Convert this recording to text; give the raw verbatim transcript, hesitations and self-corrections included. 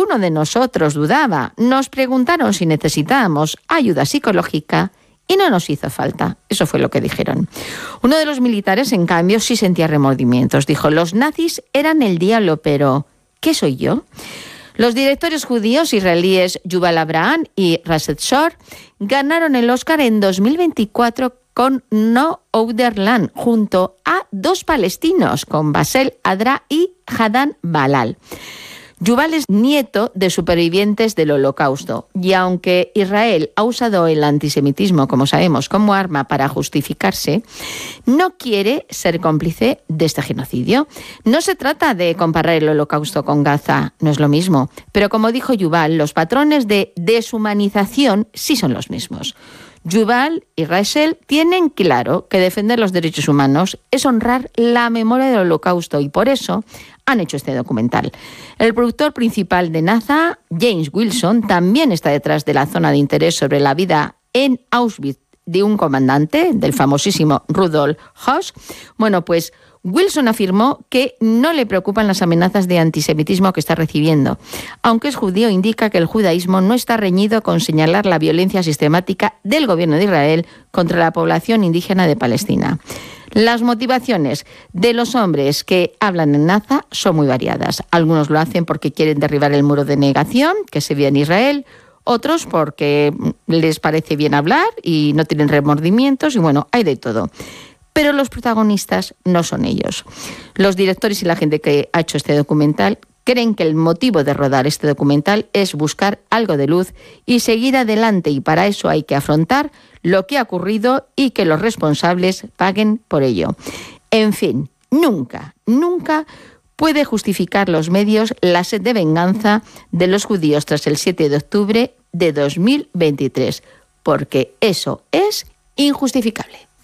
ninguno de nosotros dudaba. Nos preguntaron si necesitábamos ayuda psicológica y no nos hizo falta. Eso fue lo que dijeron. Uno de los militares, en cambio, sí sentía remordimientos. Dijo, los nazis eran el diablo, pero ¿qué soy yo? Los directores judíos israelíes Yuval Abraham y Rased Shor ganaron el Oscar en dos mil veinticuatro con No Other Land, junto a dos palestinos, con Basel Adra y Hadan Balal. Yuval es nieto de supervivientes del Holocausto, y aunque Israel ha usado el antisemitismo, como sabemos, como arma para justificarse, no quiere ser cómplice de este genocidio. No se trata de comparar el Holocausto con Gaza, no es lo mismo, pero como dijo Yuval, los patrones de deshumanización sí son los mismos. Yuval y Rachel tienen claro que defender los derechos humanos es honrar la memoria del Holocausto y por eso han hecho este documental. El productor principal de NASA, James Wilson, también está detrás de la zona de interés sobre la vida en Auschwitz de un comandante, del famosísimo Rudolf Höss. Bueno, pues Wilson afirmó que no le preocupan las amenazas de antisemitismo que está recibiendo. Aunque es judío, indica que el judaísmo no está reñido con señalar la violencia sistemática del gobierno de Israel contra la población indígena de Palestina. Las motivaciones de los hombres que hablan en NASA son muy variadas. Algunos lo hacen porque quieren derribar el muro de negación que se ve en Israel, otros porque les parece bien hablar y no tienen remordimientos, y bueno, hay de todo. Pero los protagonistas no son ellos. Los directores y la gente que ha hecho este documental creen que el motivo de rodar este documental es buscar algo de luz y seguir adelante, y para eso hay que afrontar lo que ha ocurrido y que los responsables paguen por ello. En fin, nunca, nunca puede justificar los medios la sed de venganza de los judíos tras el siete de octubre de dos mil veintitrés, porque eso es injustificable.